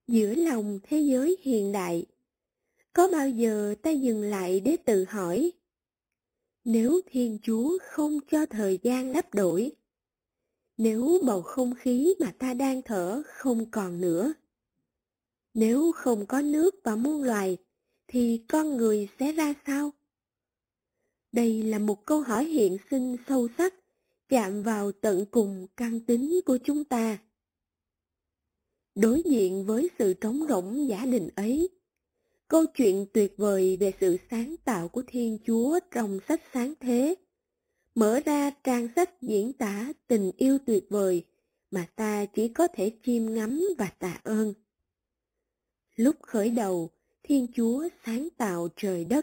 Giữa lòng thế giới hiện đại, có bao giờ ta dừng lại để tự hỏi, nếu Thiên Chúa không cho thời gian đắp đổi, nếu bầu không khí mà ta đang thở không còn nữa, nếu không có nước và muôn loài, thì con người sẽ ra sao? Đây là một câu hỏi hiện sinh sâu sắc, chạm vào tận cùng căn tính của chúng ta. Đối diện với sự trống rỗng giả định ấy, câu chuyện tuyệt vời về sự sáng tạo của Thiên Chúa trong sách Sáng Thế mở ra trang sách diễn tả tình yêu tuyệt vời mà ta chỉ có thể chiêm ngắm và tạ ơn. Lúc khởi đầu, Thiên Chúa sáng tạo trời đất.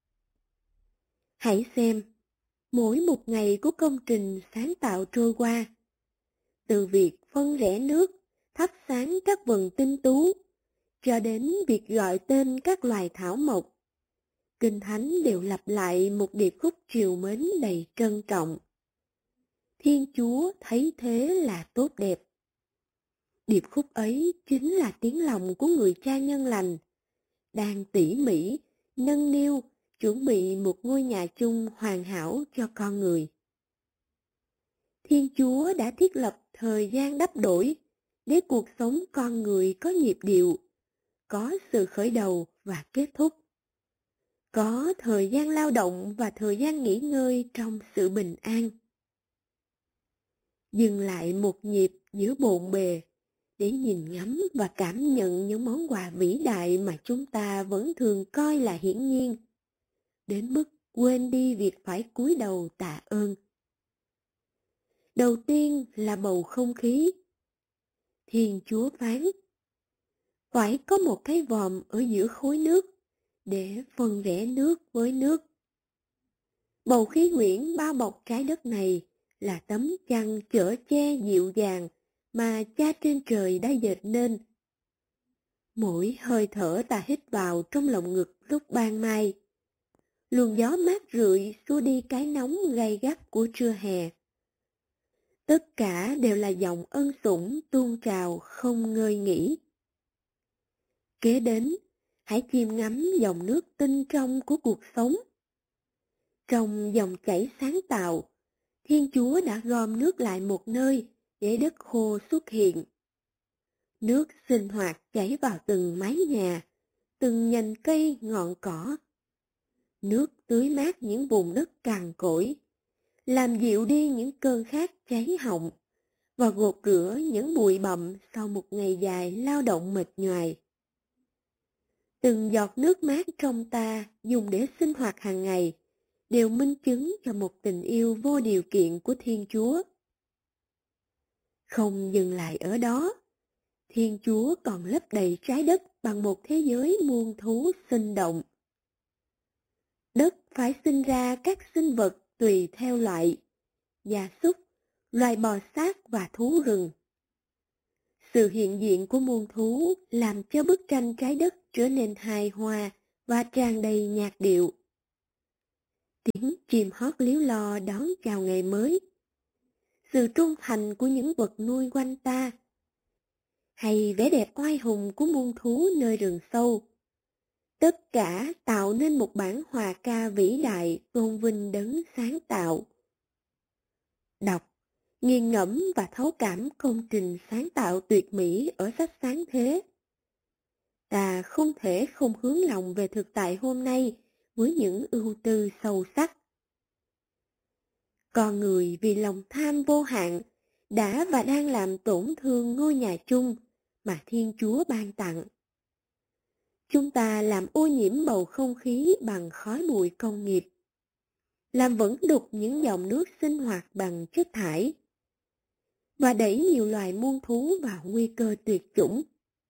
Hãy xem, mỗi một ngày của công trình sáng tạo trôi qua, từ việc phân rẽ nước, thắp sáng các vần tinh tú, cho đến việc gọi tên các loài thảo mộc, Kinh Thánh đều lặp lại một điệp khúc trìu mến đầy trân trọng. Thiên Chúa thấy thế là tốt đẹp. Điệp khúc ấy chính là tiếng lòng của người cha nhân lành, đang tỉ mỉ, nâng niu, chuẩn bị một ngôi nhà chung hoàn hảo cho con người. Thiên Chúa đã thiết lập thời gian đắp đổi để cuộc sống con người có nhịp điệu, có sự khởi đầu và kết thúc, có thời gian lao động và thời gian nghỉ ngơi trong sự bình an. Dừng lại một nhịp giữa bộn bề để nhìn ngắm và cảm nhận những món quà vĩ đại mà chúng ta vẫn thường coi là hiển nhiên, đến mức quên đi việc phải cúi đầu tạ ơn. Đầu tiên là bầu không khí. Thiên Chúa phán, phải có một cái vòm ở giữa khối nước để phân rẽ nước với nước. Bầu khí quyển bao bọc trái đất này là tấm chăn chở che dịu dàng mà Cha trên trời đã dệt nên. Mỗi hơi thở ta hít vào trong lồng ngực lúc ban mai, luồng gió mát rượi xua đi cái nóng gay gắt của trưa hè. Tất cả đều là dòng ân sủng tuôn trào không ngơi nghỉ. Kế đến, hãy chiêm ngắm dòng nước tinh trong của cuộc sống. Trong dòng chảy sáng tạo, Thiên Chúa đã gom nước lại một nơi để đất khô xuất hiện. Nước sinh hoạt chảy vào từng mái nhà, từng nhành cây ngọn cỏ. Nước tưới mát những vùng đất cằn cỗi, làm dịu đi những cơn khát cháy họng và gột rửa những bụi bặm sau một ngày dài lao động mệt nhoài. Từng giọt nước mát trong ta dùng để sinh hoạt hàng ngày đều minh chứng cho một tình yêu vô điều kiện của Thiên Chúa. Không dừng lại ở đó, Thiên Chúa còn lấp đầy trái đất bằng một thế giới muôn thú sinh động. Đất phải sinh ra các sinh vật tùy theo loại, gia súc, loài bò sát và thú rừng. Sự hiện diện của muôn thú làm cho bức tranh trái đất trở nên hài hòa và tràn đầy nhạc điệu. Tiếng chim hót líu lo đón chào ngày mới, sự trung thành của những vật nuôi quanh ta, hay vẻ đẹp oai hùng của muôn thú nơi rừng sâu. Tất cả tạo nên một bản hòa ca vĩ đại tôn vinh đấng sáng tạo. Đọc, nghiền ngẫm và thấu cảm công trình sáng tạo tuyệt mỹ ở sách Sáng Thế. Ta không thể không hướng lòng về thực tại hôm nay với những ưu tư sâu sắc. Con người vì lòng tham vô hạn đã và đang làm tổn thương ngôi nhà chung mà Thiên Chúa ban tặng. Chúng ta làm ô nhiễm bầu không khí bằng khói bụi công nghiệp, làm vẫn đục những dòng nước sinh hoạt bằng chất thải, và đẩy nhiều loài muôn thú vào nguy cơ tuyệt chủng.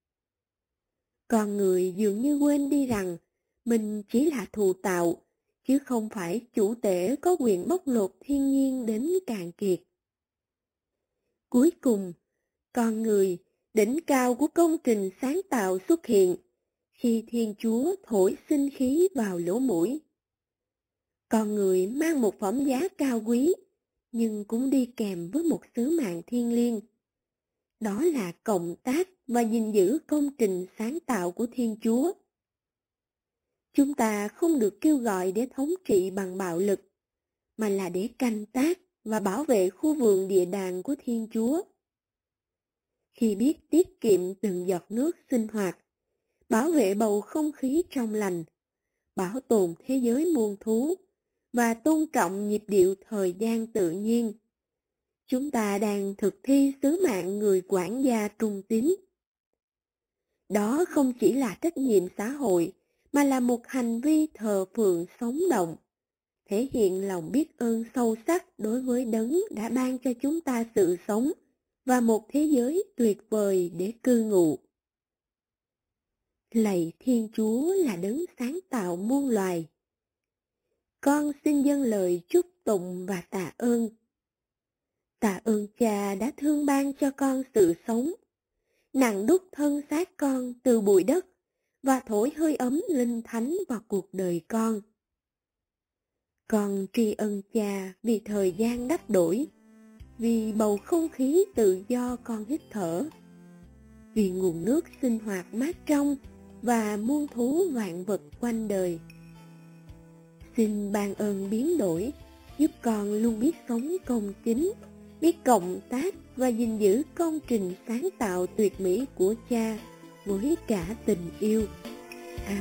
Con người dường như quên đi rằng mình chỉ là thụ tạo, chứ không phải chủ tể có quyền bóc lột thiên nhiên đến cạn kiệt. Cuối cùng, con người, đỉnh cao của công trình sáng tạo xuất hiện khi Thiên Chúa thổi sinh khí vào lỗ mũi. Con người mang một phẩm giá cao quý, nhưng cũng đi kèm với một sứ mạng thiêng liêng. đó là cộng tác và gìn giữ công trình sáng tạo của Thiên Chúa. Chúng ta không được kêu gọi để thống trị bằng bạo lực, mà là để canh tác và bảo vệ khu vườn địa đàng của Thiên Chúa. Khi biết tiết kiệm từng giọt nước sinh hoạt, bảo vệ bầu không khí trong lành, bảo tồn thế giới muôn thú và tôn trọng nhịp điệu thời gian tự nhiên, chúng ta đang thực thi sứ mạng người quản gia trung tín. Đó không chỉ là trách nhiệm xã hội, mà là một hành vi thờ phượng sống động, thể hiện lòng biết ơn sâu sắc đối với Đấng đã ban cho chúng ta sự sống và một thế giới tuyệt vời để cư ngụ. Lạy Thiên Chúa là Đấng sáng tạo muôn loài. Con xin dâng lời chúc tụng và tạ ơn. Tạ ơn Cha đã thương ban cho con sự sống, nặng đúc thân xác con từ bụi đất và thổi hơi ấm linh thánh vào cuộc đời con. Con tri ân Cha vì thời gian đắp đổi, vì bầu không khí tự do con hít thở, vì nguồn nước sinh hoạt mát trong và muôn thú vạn vật quanh đời. Xin ban ơn biến đổi, giúp con luôn biết sống công chính, biết cộng tác và gìn giữ công trình sáng tạo tuyệt mỹ của Cha với cả tình yêu.